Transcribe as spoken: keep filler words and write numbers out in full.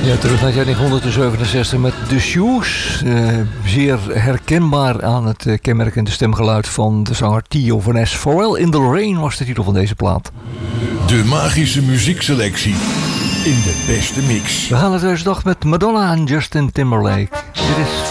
Ja, terug naar negentien zevenenzestig met The Shoes. Uh, zeer herkenbaar aan het uh, kenmerkende stemgeluid van de zanger Theo Van Ness. Pharrell in the Rain was de titel van deze plaat. De magische muziekselectie in de beste mix. We gaan naar deze dag met Madonna en Justin Timberlake. Dit is